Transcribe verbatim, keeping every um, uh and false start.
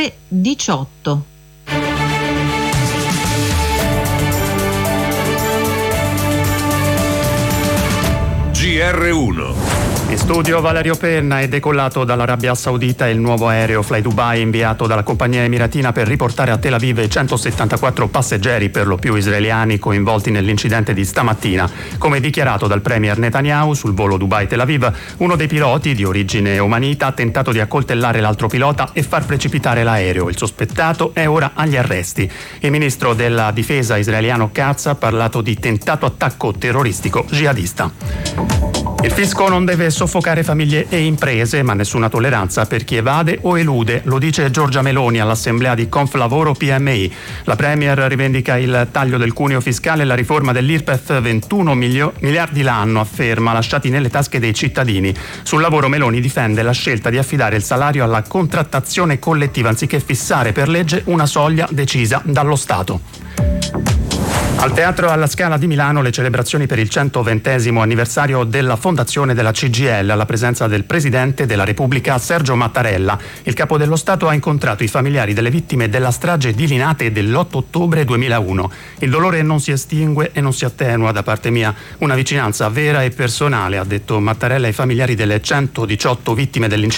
diciotto. G R uno. In studio Valerio Penna. È decollato dall'Arabia Saudita il nuovo aereo Fly Dubai inviato dalla compagnia emiratina per riportare a Tel Aviv i centosettantaquattro passeggeri, per lo più israeliani, coinvolti nell'incidente di stamattina. Come dichiarato dal premier Netanyahu sul volo Dubai-Tel Aviv, uno dei piloti, di origine omanita, ha tentato di accoltellare l'altro pilota e far precipitare l'aereo. Il sospettato è ora agli arresti. Il ministro della difesa israeliano Katz ha parlato di tentato attacco terroristico jihadista. Il fisco non deve soffocare famiglie e imprese, ma nessuna tolleranza per chi evade o elude, lo dice Giorgia Meloni all'assemblea di Conflavoro P M I. La premier rivendica il taglio del cuneo fiscale e la riforma dell'I R P E F, ventuno milio- miliardi l'anno, afferma, lasciati nelle tasche dei cittadini. Sul lavoro Meloni difende la scelta di affidare il salario alla contrattazione collettiva anziché fissare per legge una soglia decisa dallo Stato. Al Teatro alla Scala di Milano le celebrazioni per il centoventesimo anniversario della fondazione della C G I L, alla presenza del Presidente della Repubblica Sergio Mattarella. Il Capo dello Stato ha incontrato i familiari delle vittime della strage di Linate dell'otto ottobre duemilauno. Il dolore non si estingue e non si attenua, da parte mia una vicinanza vera e personale, ha detto Mattarella ai familiari delle centodiciotto vittime dell'incidente